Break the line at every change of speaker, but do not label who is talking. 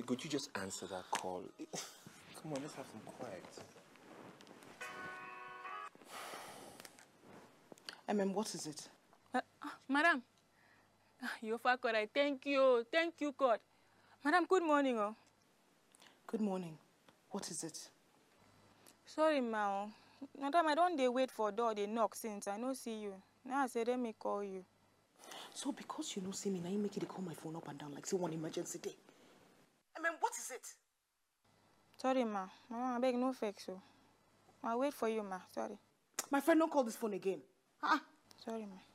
could you just answer that call? Come on, let's have some quiet.
What is it?
Madam, you're far correct. Thank you, God. Madam, good morning. Oh.
Good morning. What is it?
Sorry, ma. Madam, I don't wait for door, they knock since I no see you. Now I said, let me call you.
So because you no see me, now you make it call my phone up and down like say one emergency day. What is it?
Sorry, ma. Mama, I beg no fake so. I'll wait for you, ma. Sorry.
My friend, don't call this phone again.
Sorry, ma.